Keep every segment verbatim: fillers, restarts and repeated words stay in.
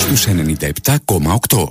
στους ενενήντα επτά κόμμα οκτώ.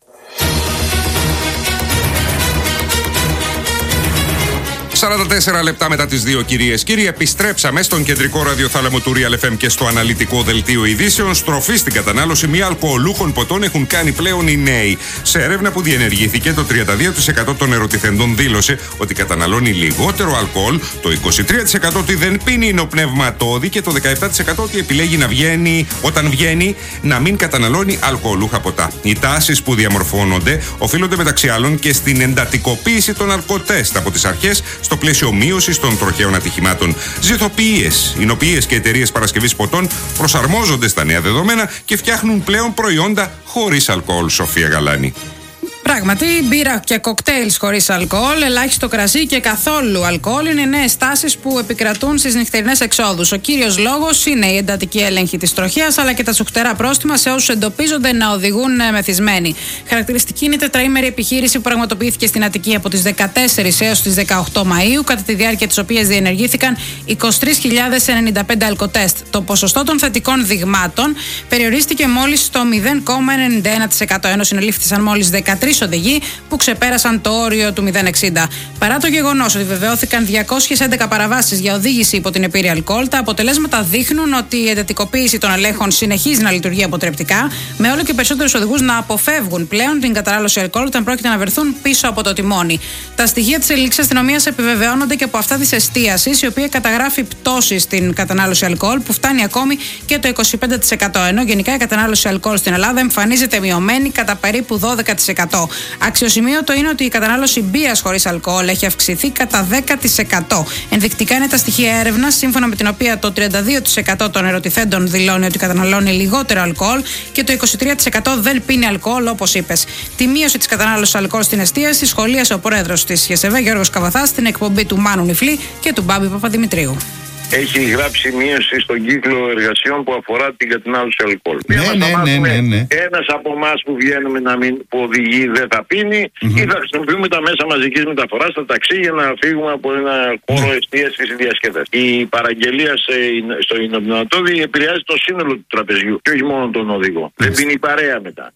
σαράντα τέσσερα λεπτά μετά τις δύο, κυρίες και κύριοι, επιστρέψαμε στον κεντρικό ραδιοθάλαμο του Real εφ εμ και στο αναλυτικό δελτίο ειδήσεων. Στροφή στην κατανάλωση μη αλκοολούχων ποτών έχουν κάνει πλέον οι νέοι. Σε έρευνα που διενεργήθηκε, το τριάντα δύο τοις εκατό των ερωτηθεντών δήλωσε ότι καταναλώνει λιγότερο αλκοόλ, το είκοσι τρία τοις εκατό ότι δεν πίνει υνοπνευματώδη και το δεκαεπτά τοις εκατό ότι επιλέγει να βγαίνει, όταν βγαίνει, να μην καταναλώνει αλκοολούχα ποτά. Οι τάσεις που διαμορφώνονται οφείλονται μεταξύ άλλων και στην εντατικοποίηση των αλκοτέστ από τις αρχές, στο πλαίσιο μείωσης των τροχαίων ατυχημάτων. Ζυθοποιίες, εινοποιίες και εταιρείες παρασκευής ποτών προσαρμόζονται στα νέα δεδομένα και φτιάχνουν πλέον προϊόντα χωρίς αλκοόλ. Σοφία Γαλάνη. Πράγματι, μπύρα και κοκτέιλς χωρίς αλκοόλ, ελάχιστο κρασί και καθόλου αλκοόλ είναι νέες τάσεις που επικρατούν στις νυχτερινές εξόδους. Ο κύριος λόγος είναι η εντατική έλεγχη της τροχέας, αλλά και τα σουχτερά πρόστιμα σε όσους εντοπίζονται να οδηγούν μεθυσμένοι. Χαρακτηριστική είναι η τετραήμερη επιχείρηση που πραγματοποιήθηκε στην Αττική από τις δεκατέσσερις έως τις δεκαοκτώ Μαΐου, κατά τη διάρκεια της οποίας διενεργήθηκαν είκοσι τρεις χιλιάδες ενενήντα πέντε αλκοτέστ. Το ποσοστό των θετικών δειγμάτων περιορίστηκε μόλις στο μηδέν κόμμα ενενήντα ένα τοις εκατό, ενώ συνελήφθησαν μόλις δεκατρείς οδηγοί που ξεπέρασαν το όριο του μηδέν κόμμα εξήντα. Παρά το γεγονός ότι βεβαιώθηκαν διακόσιες έντεκα παραβάσεις για οδήγηση υπό την επίρρεια αλκοόλ, τα αποτελέσματα δείχνουν ότι η εντατικοποίηση των ελέγχων συνεχίζει να λειτουργεί αποτρεπτικά, με όλο και περισσότερους οδηγούς να αποφεύγουν πλέον την κατανάλωση αλκοόλ όταν πρόκειται να βρεθούν πίσω από το τιμόνι. Τα στοιχεία της ελληνικής αστυνομίας επιβεβαιώνονται και από αυτά της εστίασης, η οποία καταγράφει πτώση στην κατανάλωση αλκοόλ που φτάνει ακόμη και το είκοσι πέντε τοις εκατό, ενώ γενικά η κατανάλωση αλκοόλ στην Ελλάδα εμφανίζεται μειωμένη κατά περίπου δώδεκα τοις εκατό. Αξιοσημείωτο είναι ότι η κατανάλωση μπύρας χωρίς αλκοόλ έχει αυξηθεί κατά δέκα τοις εκατό. Ενδεικτικά είναι τα στοιχεία έρευνας, σύμφωνα με την οποία το τριάντα δύο τοις εκατό των ερωτηθέντων δηλώνει ότι καταναλώνει λιγότερο αλκοόλ και το είκοσι τρία τοις εκατό δεν πίνει αλκοόλ, όπως είπες. Τη μείωση της κατανάλωσης αλκοόλ στην εστίαση σχολίασε ο πρόεδρος της ΓΕΣΕΒΕ, Γιώργος Καβαθάς, στην εκπομπή του Μάνου Νιφλή και του Μπάμπη Παπαδημητρίου. Έχει γράψει μείωση στον κύκλο εργασιών που αφορά την κατανάλωση αλκοόλ. Ναι, ναι, ναι, ναι, ναι. Ένας από εμάς που βγαίνουμε να μην, που οδηγεί δεν θα πίνει, mm-hmm. ή θα χρησιμοποιούμε τα μέσα μαζικής μεταφοράς, τα ταξί, για να φύγουμε από ένα χώρο εστίασης ή διασκέδασης. Η παραγγελία σε, στο υνοπνευματώδη επηρεάζει το σύνολο του τραπεζιού και όχι μόνο τον οδηγό. Mm-hmm. Δεν πίνει παρέα μετά.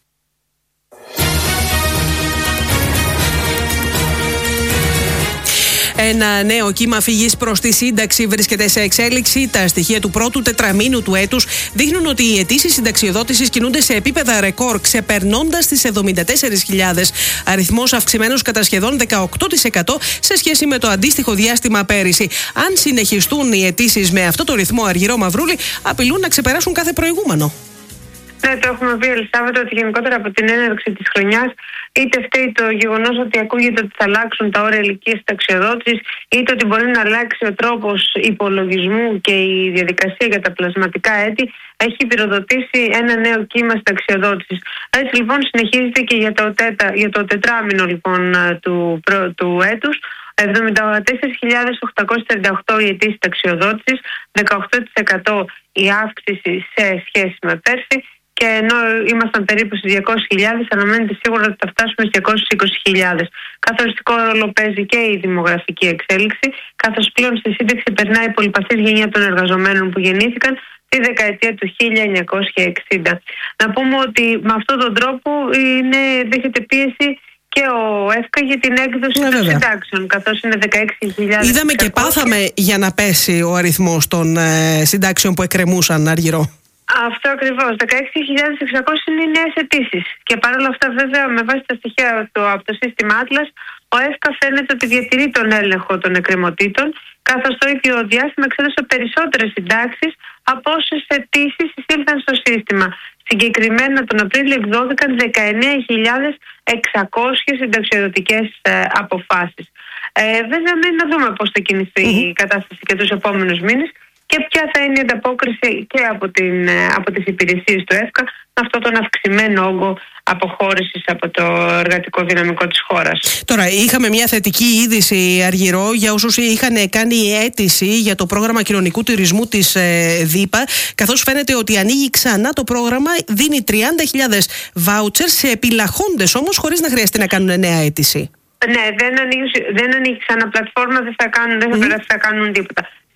Ένα νέο κύμα φυγής προς τη σύνταξη βρίσκεται σε εξέλιξη. Τα στοιχεία του πρώτου τετραμήνου του έτους δείχνουν ότι οι αιτήσεις συνταξιοδότησης κινούνται σε επίπεδα ρεκόρ, ξεπερνώντας τις εβδομήντα τέσσερις χιλιάδες. Αριθμός αυξημένος κατά σχεδόν δεκαοκτώ τοις εκατό σε σχέση με το αντίστοιχο διάστημα πέρυσι. Αν συνεχιστούν οι αιτήσεις με αυτό το ρυθμό, Αργυρό Μαυρούλη, απειλούν να ξεπεράσουν κάθε προηγούμενο. Ναι, το έχουμε πει, Ελισάβετο, ότι γενικότερα από την έναρξη της χρονιάς, είτε φταίει το γεγονός ότι ακούγεται ότι θα αλλάξουν τα όρια ηλικίας συνταξιοδότησης, είτε ότι μπορεί να αλλάξει ο τρόπος υπολογισμού και η διαδικασία για τα πλασματικά έτη, έχει πυροδοτήσει ένα νέο κύμα συνταξιοδότησης. Έτσι λοιπόν συνεχίζεται και για το, τέτα, για το τετράμινο λοιπόν, του, του έτους. εβδομήντα τέσσερις χιλιάδες οκτακόσιες τριάντα οκτώ η αιτήσεις συνταξιοδότησης, δεκαοκτώ τοις εκατό η αύξηση σε σχέση με πέρσι. Και ενώ ήμασταν περίπου στις διακόσιες χιλιάδες, αναμένεται σίγουρα ότι θα φτάσουμε στις διακόσιες είκοσι χιλιάδες. Καθοριστικό ρόλο παίζει και η δημογραφική εξέλιξη, καθώς πλέον στη σύνταξη περνάει η πολυπαθής γενιά των εργαζομένων που γεννήθηκαν τη δεκαετία του χίλια εννιακόσια εξήντα. Να πούμε ότι με αυτόν τον τρόπο είναι, δέχεται πίεση και ο ΕΦΚΑ για την έκδοση yeah, των συντάξεων, καθώς είναι δεκαέξι χιλιάδες. Είδαμε και πάθαμε για να πέσει ο αριθμός των ε, συντάξεων που εκκρεμούσαν, Αργυρό. Αυτό ακριβώς. δεκαέξι χιλιάδες εξακόσιες είναι οι νέες αιτήσεις. Και παρόλα αυτά, βέβαια, με βάση τα στοιχεία του, από το σύστημα Atlas, ο ΕΦΚΑ φαίνεται ότι διατηρεί τον έλεγχο των εκκρεμωτήτων, καθώς το ίδιο διάστημα εξέδωσε περισσότερες συντάξεις από όσες αιτήσεις εισήλθαν στο σύστημα. Συγκεκριμένα τον Απρίλιο εκδόθηκαν δεκαεννέα χιλιάδες εξακόσιες συνταξιοδοτικές ε, αποφάσεις. Ε, βέβαια, μένει να δούμε πώς θα κινηθεί mm-hmm. η κατάσταση και τους επόμενους μήνες και ποια θα είναι η ανταπόκριση και από, την, από τις υπηρεσίες του ΕΦΚΑ με αυτό τον αυξημένο όγκο αποχώρησης από το εργατικό δυναμικό της χώρας. Τώρα, είχαμε μια θετική είδηση, Αργυρό, για όσους είχαν κάνει αίτηση για το πρόγραμμα κοινωνικού τουρισμού της ε, ΔΥΠΑ, καθώς φαίνεται ότι ανοίγει ξανά το πρόγραμμα, δίνει τριάντα χιλιάδες βάουτσερ σε επιλαχόντες όμως, χωρίς να χρειαστεί να κάνουν νέα αίτηση. Ναι, δεν ανοίγει, δεν ανοίγει ξανά πλατφόρμα, δεν θα κάνουν, δεν θα, mm. θα κάνουν τίποτα.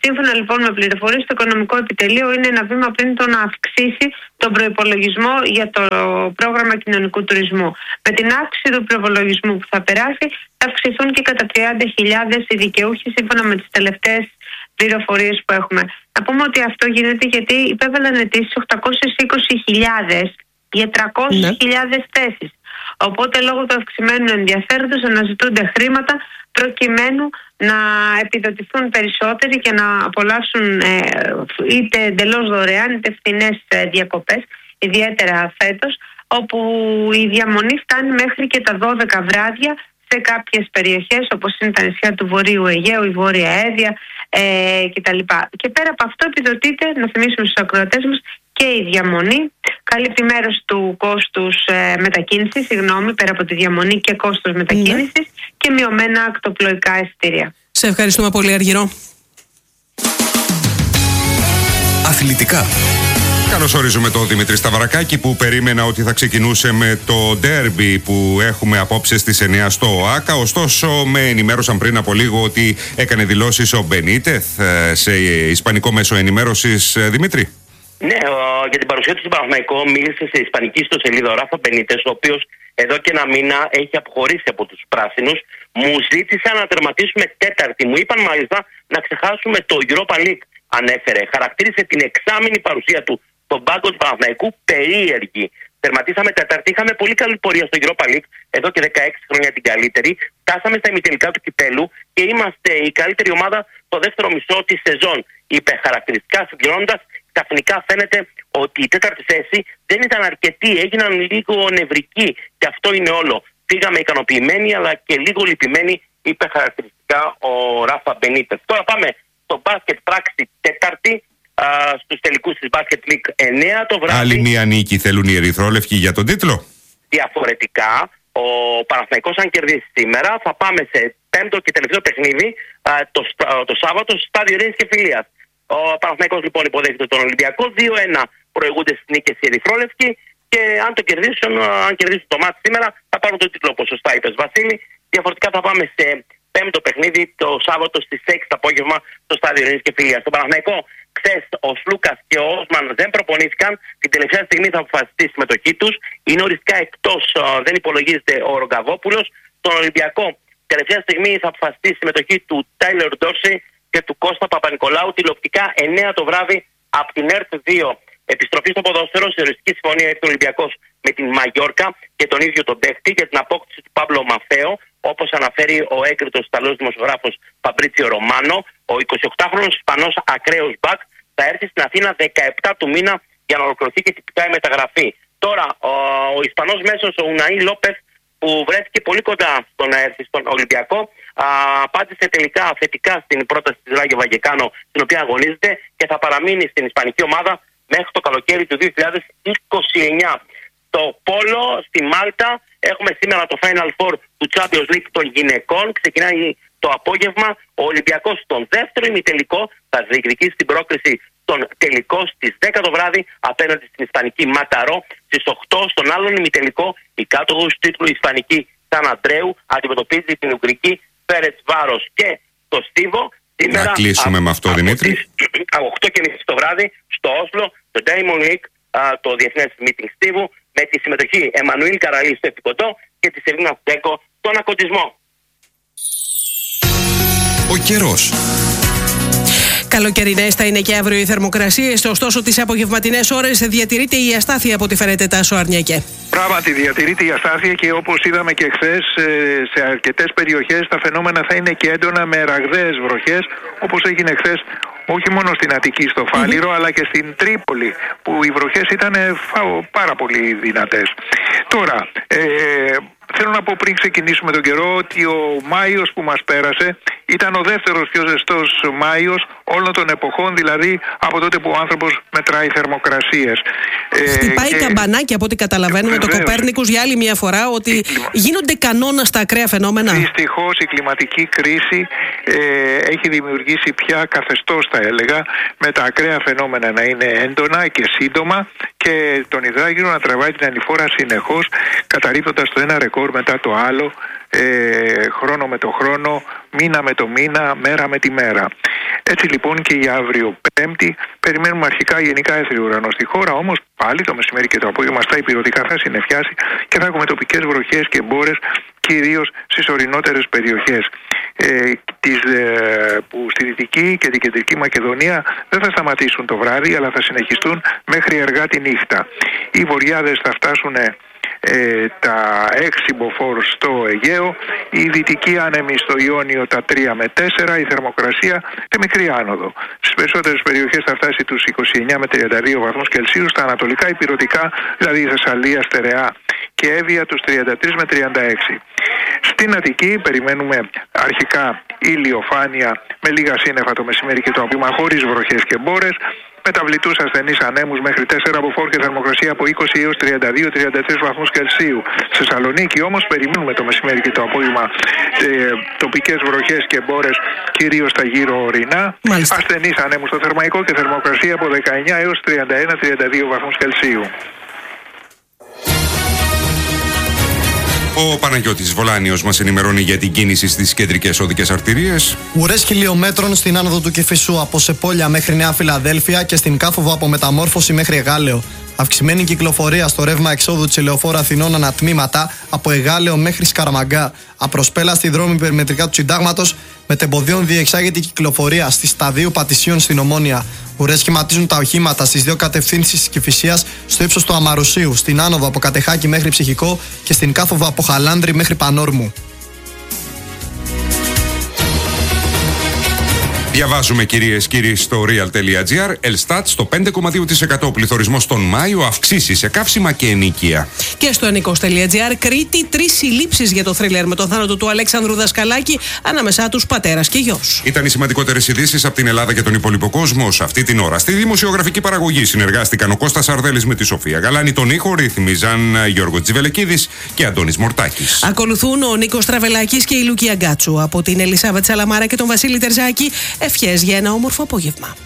Σύμφωνα λοιπόν με πληροφορίες, το Οικονομικό Επιτελείο είναι ένα βήμα πριν το να αυξήσει τον προϋπολογισμό για το πρόγραμμα κοινωνικού τουρισμού. Με την αύξηση του προϋπολογισμού που θα περάσει, θα αυξηθούν και κατά τριάντα χιλιάδες οι δικαιούχοι, σύμφωνα με τις τελευταίες πληροφορίες που έχουμε. Να πούμε ότι αυτό γίνεται γιατί υπέβαλαν αιτήσεις οκτακόσιες είκοσι χιλιάδες για τριακόσιες χιλιάδες ναι. θέσεις. Οπότε λόγω του αυξημένου ενδιαφέροντος αναζητούνται χρήματα προκειμένου να επιδοτηθούν περισσότεροι και να απολαύσουν ε, είτε εντελώς δωρεάν είτε φθηνές ε, διακοπές, ιδιαίτερα φέτος, όπου η διαμονή φτάνει μέχρι και τα δώδεκα βράδια σε κάποιες περιοχές όπως είναι τα νησιά του Βορείου Αιγαίου, η Βόρεια Έδεια ε, κτλ. Και πέρα από αυτό επιδοτείται, να θυμίσουμε στους ακροατές μας, και η διαμονή. Καλύπτει μέρος του κόστους ε, μετακίνησης, συγγνώμη, πέρα από τη διαμονή και κόστος μετακίνησης mm-hmm. και μειωμένα ακτοπλοϊκά εισιτήρια. Σε ευχαριστούμε πολύ, Αργυρό. Αθλητικά. Καλώς ορίζουμε τον Δημήτρη Σταυρακάκη, που περίμενα ότι θα ξεκινούσε με το ντέρμπι που έχουμε απόψε στις εννιά στο ΟΑΚΑ. Ωστόσο, με ενημέρωσαν πριν από λίγο ότι έκανε δηλώσεις ο Μπενίτεθ σε ισπανικό μέσο ενημέρωσης. Δημήτρη. Ναι, ο, για την παρουσία του στον Παναθηναϊκό μίλησε σε ισπανική ιστοσελίδα ο Ράφα Μπενίτες, ο οποίος εδώ και ένα μήνα έχει αποχωρήσει από τους πράσινους. Μου ζήτησαν να τερματίσουμε τέταρτη. Μου είπαν μάλιστα να ξεχάσουμε το Europa League, ανέφερε. Χαρακτήρισε την εξάμηνη παρουσία του στον πάγκο του Παναθηναϊκού περίεργη. Τερματίσαμε τέταρτη. Είχαμε πολύ καλή πορεία στο Europa League, εδώ και δεκαέξι χρόνια την καλύτερη. Φτάσαμε στα ημιτελικά του κυπέλου και είμαστε η καλύτερη ομάδα στο δεύτερο μισό τη σεζόν, είπε χαρακτηριστικά, συμπληρώνοντας. Ξαφνικά φαίνεται ότι η τέταρτη θέση δεν ήταν αρκετή, έγιναν λίγο νευρικοί και αυτό είναι όλο. Φύγαμε ικανοποιημένοι αλλά και λίγο λυπημένοι, είπε χαρακτηριστικά ο Ράφα Μπενίτες. Τώρα πάμε στο μπάσκετ πράξη τέταρτη, α, στους τελικούς της Μπάσκετ League εννιά το βράδυ. Άλλη μία νίκη θέλουν οι ερυθρόλευκοι για τον τίτλο. Διαφορετικά, ο Παναθηναϊκός αν κερδίσει σήμερα θα πάμε σε πέμπτο και τελευταίο παιχνίδι α, το, το Σάββατο στο στάδιο Ειρήνης και Φιλίας. Ο Παναθηναϊκός λοιπόν υποδέχεται τον Ολυμπιακό, δύο ένα προηγούνται στις νίκες οι ερυθρόλευκοι και αν το κερδίσουν, αν κερδίσουν το μάτι σήμερα θα πάρουν τον τίτλο, όπως σωστά είπες Βασίλη. Διαφορετικά θα πάμε σε πέμπτο παιχνίδι το Σάββατο στις έξι το απόγευμα στο στάδιο Ειρήνης και Φιλίας. Στο Παναθηναϊκό χθες ο Σλούκας και ο Όσμαν δεν προπονήθηκαν, την τελευταία στιγμή θα αποφασιστεί η συμμετοχή τους, είναι οριστικά εκτός, δεν υπολογίζεται ο Ρογκαβόπουλος. Στον Ολυμπιακό τελευταία στιγμή θα αποφασιστεί η συμμετοχή του Τάιλερ Ντόρσι και του Κώστα Παπα-Νικολάου, τηλεοπτικά εννιά το βράδυ από την ΕΡΤ δύο. Επιστροφή στο ποδόσφαιρο, σε οριστική συμφωνία έχει ο Ολυμπιακός με την Μαγιόρκα και τον ίδιο τον παίχτη για την απόκτηση του Παύλο Μαφέο, όπως αναφέρει ο έγκριτος Ιταλός δημοσιογράφος Φαμπρίτσιο Ρωμάνο. Ο εικοσιοκτάχρονος Ισπανός ακραίος μπακ θα έρθει στην Αθήνα δεκαεπτά του μήνα για να ολοκληρωθεί και τυπικά η μεταγραφή. Τώρα, ο, ο Ισπανός μέσος, ο Ουναή Λόπεθ, που βρέθηκε πολύ κοντά στο να έρθει στον Ολυμπιακό, α, απάντησε τελικά θετικά στην πρόταση της Ράγιο Βαγεκάνο, στην οποία αγωνίζεται και θα παραμείνει στην ισπανική ομάδα μέχρι το καλοκαίρι του δύο χιλιάδες είκοσι εννιά. Το πόλο στη Μάλτα έχουμε σήμερα το Final Four του Champions League των γυναικών. Ξεκινάει το απόγευμα. Ο Ολυμπιακός στον δεύτερο ημιτελικό θα διεκδικήσει την πρόκριση στον τελικό στις δέκα το βράδυ απέναντι στην ισπανική Ματαρό. Στις οκτώ στον άλλον ημιτελικό η κάτοχος του τίτλου ισπανική Σαν Αντρέου αντιμετωπίζει την ουγγρική Φέρετς Βάρος. Και το Στίβο σήμερα, να κλείσουμε με αυτό, Δημήτρη, οκτώ και μισή το βράδυ στο Όσλο, το Diamond League, το διεθνές meeting Στίβου, με τη συμμετοχή Εμμανουήλ Καραλή στο επικοντό και τη Σελίνα Φτέκο στον ακοντισμό. Ο καιρός. Καλοκαιρινές θα είναι και αύριο οι θερμοκρασίες, ωστόσο τις απογευματινές ώρες διατηρείται η αστάθεια από ό,τι φαίνεται, Τάσο Αρνιακέ. Πράγματι διατηρείται η αστάθεια και όπως είδαμε και χθες, σε αρκετές περιοχές τα φαινόμενα θα είναι και έντονα με ραγδαίες βροχές, όπως έγινε χθες όχι μόνο στην Αττική, στο Φάληρο, αλλά και στην Τρίπολη, που οι βροχές ήταν πάρα πολύ δυνατές. Τώρα, ε, θέλω να πω πριν ξεκινήσουμε τον καιρό ότι ο Μάιος που μας πέρασε ήταν ο δεύτερος πιο ζεστός Μάιος όλων των εποχών, δηλαδή από τότε που ο άνθρωπος μετράει θερμοκρασίες. Χτυπάει ε, καμπανάκι από ό,τι καταλαβαίνουμε το Κοπέρνικους για άλλη μια φορά ότι κλιμα... γίνονται κανόνα στα ακραία φαινόμενα. Δυστυχώς η κλιματική κρίση ε, έχει δημιουργήσει πια καθεστώς, θα έλεγα, με τα ακραία φαινόμενα να είναι έντονα και σύντομα και τον υδράγυρο να τραβάει την ανηφόρα συνεχώς, καταρρίπτοντας το ένα ρεκόρ μετά το άλλο ε, χρόνο με το χρόνο, μήνα με το μήνα, μέρα με τη μέρα. Έτσι λοιπόν και για αύριο Πέμπτη περιμένουμε αρχικά γενικά έθριο ουρανό στη χώρα, όμως πάλι το μεσημέρι και το απόγευμα στα υπηρετικά θα συννεφιάσει και θα έχουμε τοπικές βροχές και μπόρες, κυρίως στις ορεινότερες περιοχές. Ε, τις, ε, που στη Δυτική και την Κεντρική Μακεδονία δεν θα σταματήσουν το βράδυ, αλλά θα συνεχιστούν μέχρι αργά τη νύχτα. Οι βορειάδες θα φτάσουν ε, τα έξι μποφόρ στο Αιγαίο, η δυτική άνεμη στο Ιόνιο τα τρία με τέσσερα, η θερμοκρασία σε μικρή άνοδο. Στις περισσότερες περιοχές θα φτάσει τους είκοσι εννέα με τριάντα δύο βαθμούς Κελσίου, στα ανατολικά υπηρετικά, δηλαδή η Θεσσαλία, Στερεά και Εύβοια τους τριάντα τρία με τριάντα έξι. Στην Αττική περιμένουμε αρχικά ηλιοφάνεια με λίγα σύννεφα το μεσημέρι και το απόγευμα, χωρίς βροχές και μπόρες, μεταβλητούς ασθενείς ανέμους μέχρι τέσσερα μποφόρ και θερμοκρασία από είκοσι έως τριάντα δύο με τριάντα τρεις βαθμούς Κελσίου. Στη Θεσσαλονίκη όμως περιμένουμε το μεσημέρι και το απόγευμα ε, τοπικές βροχές και μπόρες, κυρίως στα γύρω ορεινά. Ασθενείς ανέμους στο Θερμαϊκό και θερμοκρασία από δεκαεννέα έως τριάντα ένα με τριάντα δύο βαθμούς Κελσίου. Ο Παναγιώτης Βολάνιος μας ενημερώνει για την κίνηση στις κεντρικές οδικές αρτηρίες. Ουρές χιλιόμετρων στην άνοδο του Κηφισού από Σεπόλια μέχρι Νέα Φιλαδέλφια και στην Κάφοβο από Μεταμόρφωση μέχρι Εγάλεο. Αυξημένη κυκλοφορία στο ρεύμα εξόδου της Ελεοφόρου Αθηνών ανατμήματα από Εγάλεο μέχρι Σκαραμαγκά. Απροσπέλαστη δρόμη περιμετρικά του Συντάγματος, με τεμποδίων διεξάγεται η κυκλοφορία στις σταδίου Πατησίων στην Ομόνια. Ουρές σχηματίζουν τα οχήματα στις δύο κατευθύνσεις της Κηφισίας, στο ύψος του Αμαρουσίου, στην άνοδο από Κατεχάκη μέχρι Ψυχικό και στην Κάφοβο από Χαλάνδρη μέχρι Πανόρμου. Διαβάζουμε, κυρίες και κύριοι, στο real.gr. Ελστάτ στο πέντε κόμμα δύο τοις εκατό πληθωρισμός τον Μάιο, αυξήσει σε καύσιμα και ενοίκια. Και στο ενικός.gr. Κρήτη, τρεις συλλήψεις για το θρίλερ με τον θάνατο του Αλέξανδρου Δασκαλάκη, ανάμεσά τους πατέρας και γιος. Ήταν οι σημαντικότερες ειδήσεις από την Ελλάδα και τον υπόλοιπο κόσμο σε αυτή την ώρα. Στη δημοσιογραφική παραγωγή συνεργάστηκαν ο Κώστας Αρδέλης με τη Σοφία Γαλάνη, τον ήχο ρυθμίζαν Γιώργο Τζιβελεκίδης και Αντώνης Μορτάκης. Ακολουθούν ο Νίκος Τραβελάκης και η Λουκία Γκάτσου. Από την Ελισάβετ Σαλαμάρα και τον Βασίλη Τερζάκη, ευχές για ένα όμορφο απόγευμα.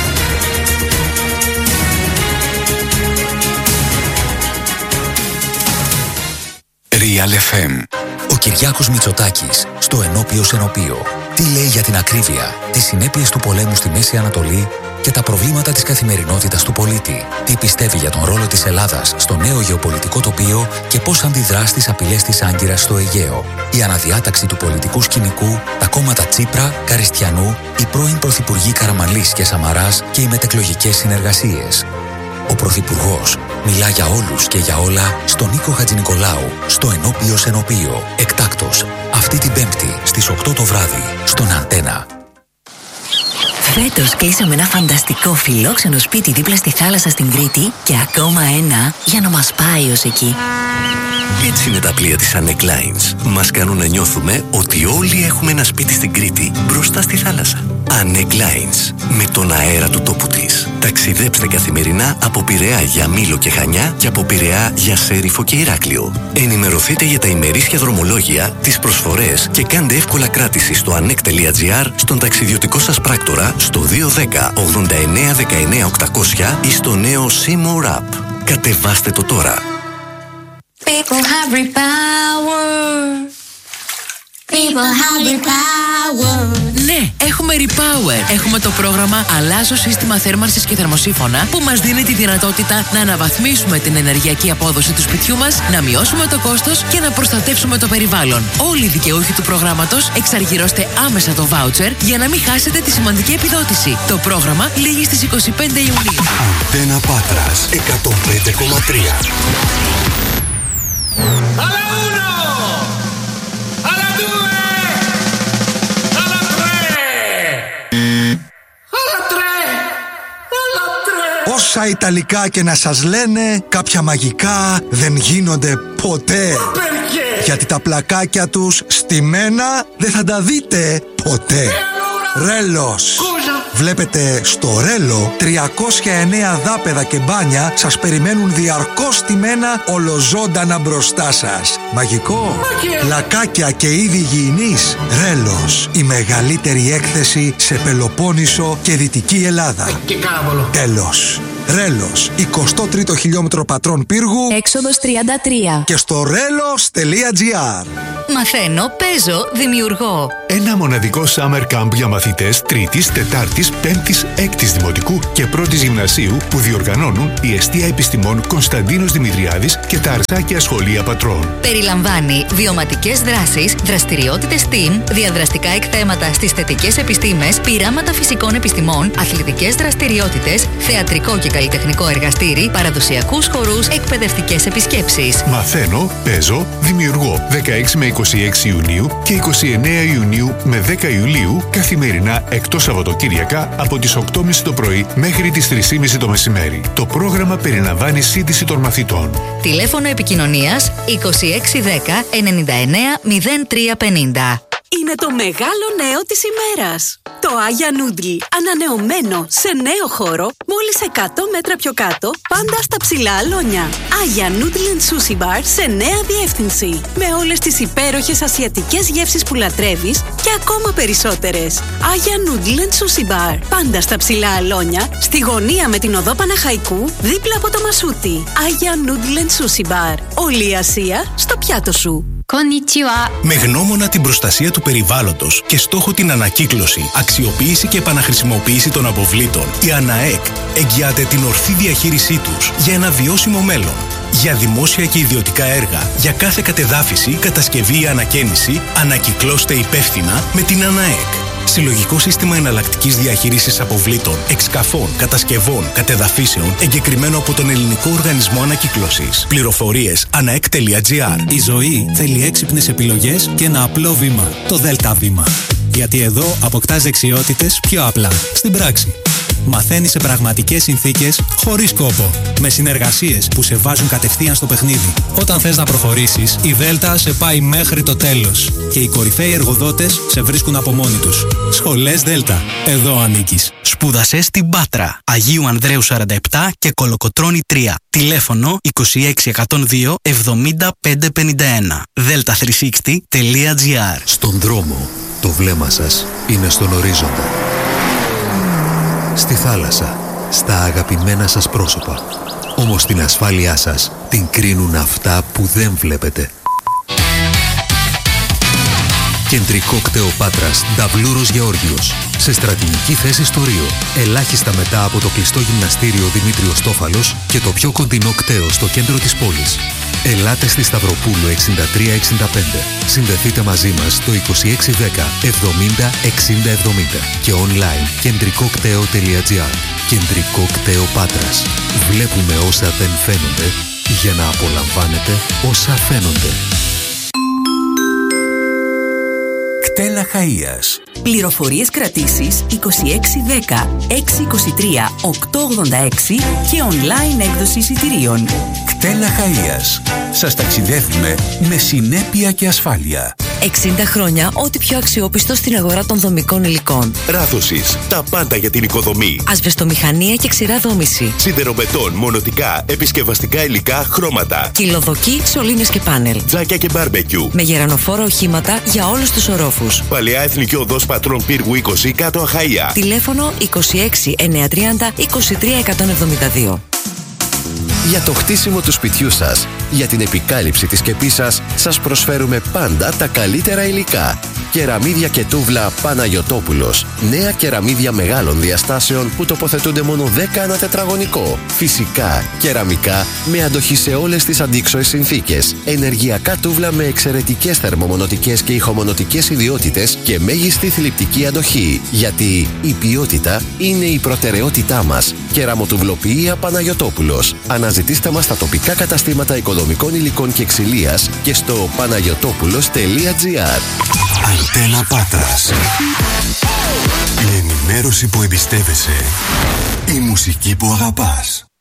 Real εφ εμ. Ο Κυριάκος Μητσοτάκης στο Ενώπιος Ενωπείο. Τι λέει για την ακρίβεια, τις συνέπειες του πολέμου στη Μέση Ανατολή και τα προβλήματα της καθημερινότητας του πολίτη. Τι πιστεύει για τον ρόλο της Ελλάδας στο νέο γεωπολιτικό τοπίο και πώς αντιδρά στις απειλές της Άγκυρας στο Αιγαίο. Η αναδιάταξη του πολιτικού σκηνικού, τα κόμματα Τσίπρα, Καριστιανού, οι πρώην πρωθυπουργοί Καραμανλής και Σαμαράς και οι μετεκλογικές συνεργασίες. Ο Πρωθυπουργός μιλά για όλους και για όλα στον Νίκο Χατζηνικολάου, στο Ενώπιος Ενωπείο. Εκτάκτος, αυτή την Πέμπτη στις οκτώ το βράδυ, στον Αντένα. Φέτος κλείσαμε ένα φανταστικό φιλόξενο σπίτι δίπλα στη θάλασσα στην Κρήτη και ακόμα ένα για να μας πάει ως εκεί. Έτσι είναι τα πλοία της Anec Lines. Μας κάνουν να νιώθουμε ότι όλοι έχουμε ένα σπίτι στην Κρήτη, μπροστά στη θάλασσα. Anec Lines, με τον αέρα του τόπου της. Ταξιδέψτε καθημερινά από Πειραιά για Μήλο και Χανιά και από Πειραιά για Σέριφο και Ηράκλειο. Ενημερωθείτε για τα ημερήσια δρομολόγια, τις προσφορές και κάντε εύκολα κράτηση στο anec.gr, στον ταξιδιωτικό σας πράκτορα, στο δύο ένα μηδέν ογδόντα εννέα δεκαεννέα οκτακόσια ή στο νέο Seymour App. Κατεβάστε το τώρα. People have repower. People have repower. Ναι, έχουμε Repower. Έχουμε το πρόγραμμα Αλλάζω σύστημα θέρμανσης και θερμοσύφωνα που μας δίνει τη δυνατότητα να αναβαθμίσουμε την ενεργειακή απόδοση του σπιτιού μας, να μειώσουμε το κόστος και να προστατεύσουμε το περιβάλλον. Όλοι οι δικαιούχοι του προγράμματος εξαργυρώστε άμεσα το βάουτσερ για να μην χάσετε τη σημαντική επιδότηση. Το πρόγραμμα λήγει στις είκοσι πέντε Ιουνίου. Αντένα Πάτρας εκατόν πέντε κόμμα τρία. Όσα Ιταλικά και να σας λένε, κάποια μαγικά δεν γίνονται ποτέ. Γιατί τα πλακάκια τους στημένα δεν θα τα δείτε ποτέ. Ρέλος. Βλέπετε, στο Ρέλο τριακόσια εννέα δάπεδα και μπάνια σας περιμένουν διαρκώς στημένα ολοζώντανα μπροστά σας. Μαγικό. Πλακάκια και είδη υγιεινής. Ρέλος. Η μεγαλύτερη έκθεση σε Πελοπόννησο και Δυτική Ελλάδα. Και Κάραβολο. Τέλος. Ρέλος, εικοστό τρίτο χιλιόμετρο Πατρών Πύργου, έξοδος τριάντα τρία. Και στο ρέλος τελεία τζι άρ. Μαθαίνω, παίζω, δημιουργώ. Ένα μοναδικό summer camp για μαθητές τρίτης, τετάρτης, πέμπτης, έκτης δημοτικού και πρώτης γυμνασίου που διοργανώνουν η Εστία Επιστημών Κωνσταντίνος Δημητριάδης και τα Αρσάκια Σχολεία Πατρών. Περιλαμβάνει βιωματικές δράσεις, δραστηριότητες team, διαδραστικά εκθέματα στις θετικές επιστήμες, πειράματα φυσικών επιστημών, αθλητικές δραστηριότητες, θεατρικό και καλλιτεχνικό εργαστήρι, παραδοσιακούς χορούς, εκπαιδευτικές επισκέψεις. Μαθαίνω, παίζω, δημιουργώ. δεκαέξι με είκοσι έξι Ιουνίου και είκοσι εννέα Ιουνίου με δέκα Ιουλίου, καθημερινά εκτός Σαββατοκύριακα από τις οκτώ και μισή το πρωί μέχρι τις τρεις και μισή το μεσημέρι. Το πρόγραμμα περιλαμβάνει σύντηση των μαθητών. Τηλέφωνο επικοινωνίας είκοσι έξι δέκα ενενήντα εννέα μηδέν τρία πενήντα. Είναι το μεγάλο νέο της ημέρας. Το Άγια Νούντλ, ανανεωμένο σε νέο χώρο, μόλις εκατό μέτρα πιο κάτω, πάντα στα ψηλά αλόνια. Άγια Νούντλ and Sushi Bar σε νέα διεύθυνση. Με όλες τις υπέροχες ασιατικές γεύσεις που λατρεύεις και ακόμα περισσότερες. Άγια Νούντλ and Sushi Bar, πάντα στα ψηλά αλόνια, στη γωνία με την οδό Παναχαϊκού, δίπλα από το Μασούτι. Άγια Νούντλ and Sushi Bar. Όλη η Ασία στο πιάτο σου. Με γνώμονα την προστασία του περιβάλλοντος και στόχο την ανακύκλωση, αξιοποίηση και επαναχρησιμοποίηση των αποβλήτων, η ΑΝΑΕΚ εγγυάται την ορθή διαχείρισή τους για ένα βιώσιμο μέλλον. Για δημόσια και ιδιωτικά έργα, για κάθε κατεδάφιση, κατασκευή ή ανακαίνιση, ανακυκλώστε υπεύθυνα με την ΑΝΑΕΚ. Συλλογικό σύστημα εναλλακτικής διαχείρισης αποβλήτων, εξκαφών, κατασκευών, κατεδαφίσεων, εγκεκριμένο από τον Ελληνικό Οργανισμό Ανακύκλωσης. Πληροφορίες αναεκ τελεία τζι άρ. Η ζωή θέλει έξυπνες επιλογές και ένα απλό βήμα. Το ΔΕΛΤΑ βήμα. Γιατί εδώ αποκτάς δεξιότητες πιο απλά, στην πράξη. Μαθαίνεις σε πραγματικές συνθήκες, χωρίς κόπο. Με συνεργασίες που σε βάζουν κατευθείαν στο παιχνίδι. Όταν θες να προχωρήσεις, η Δέλτα σε πάει μέχρι το τέλος. Και οι κορυφαίοι εργοδότες σε βρίσκουν από μόνοι τους. Σχολές Δέλτα. Εδώ ανήκεις. Σπούδασε στην Πάτρα. Αγίου Ανδρέου σαράντα επτά και Κολοκοτρώνη τρία. Τηλέφωνο είκοσι έξι εκατόν δύο εβδομήντα πέντε πενήντα ένα. δέλτα τριακόσια εξήντα τελεία τζι άρ. Στον δρόμο, το βλέμμα σας είναι στον ορίζοντα. Στη θάλασσα, στα αγαπημένα σας πρόσωπα. Όμως την ασφάλειά σας την κρίνουν αυτά που δεν βλέπετε. Κεντρικό κτέο Πάτρας, Νταβλούρος Γεώργιος. Σε στρατηγική θέση στο Ρίο. Ελάχιστα μετά από το κλειστό γυμναστήριο Δημήτριος Τόφαλος και το πιο κοντινό κτέο στο κέντρο της πόλης. Ελάτε στη Σταυροπούλου εξήντα τρία εξήντα πέντε. Συνδεθείτε μαζί μας στο είκοσι έξι δέκα εβδομήντα εξήντα εβδομήντα και online κεντρικό κτέο τελεία τζι άρ. Κεντρικό κτέο Πάτρας. Βλέπουμε όσα δεν φαίνονται για να απολαμβάνετε όσα φαίνονται. Κτέλα Χαΐας. Πληροφορίες κρατήσεις είκοσι έξι δέκα έξι είκοσι τρία οκτώ ογδόντα έξι και online έκδοση εισιτηρίων. Κτέλα Χαΐας. Σας ταξιδεύουμε με συνέπεια και ασφάλεια. εξήντα χρόνια ό,τι πιο αξιόπιστο στην αγορά των δομικών υλικών. Ράδωσης. Τα πάντα για την οικοδομή. Ασβεστομηχανία και ξηρά δόμηση. Σιδεροβετόν, μονοτικά, επισκευαστικά υλικά, χρώματα. Κυλοδοκί, σωλήνες και πάνελ. Τζάκια και μπάρμπεκιου. Με γερανοφόρα οχήματα για όλους τους ορόφους. Παλαιά Εθνική Οδός Πατρών Πύργου είκοσι κάτω Αχαΐα. Τηλέφωνο είκοσι έξι εννιακόσια τριάντα είκοσι τρία εκατόν εβδομήντα δύο. Για το χτίσιμο του σπιτιού σας, για την επικάλυψη της σκεπής σας, σας προσφέρουμε πάντα τα καλύτερα υλικά. Κεραμίδια και τούβλα Παναγιωτόπουλος. Νέα κεραμίδια μεγάλων διαστάσεων που τοποθετούνται μόνο δέκα ανά τετραγωνικό. Φυσικά, κεραμικά με αντοχή σε όλες τις αντίξωες συνθήκες. Ενεργειακά τούβλα με εξαιρετικές θερμομονωτικές και ηχομονωτικές ιδιότητες και μέγιστη θλιπτική αντοχή. Γιατί η ποιότητα είναι η προτεραιότητά μας. Κεραμοτουβλοποιία Παναγιωτόπουλος. Αναζητήστε μας στα τοπικά καταστήματα οικοδομικών υλικών και ξυλίας και στο παναγιωτόπουλος τελεία τζι άρ. Αντένα Πάτρας. Η ενημέρωση που εμπιστεύεσαι. Η μουσική που αγαπάς.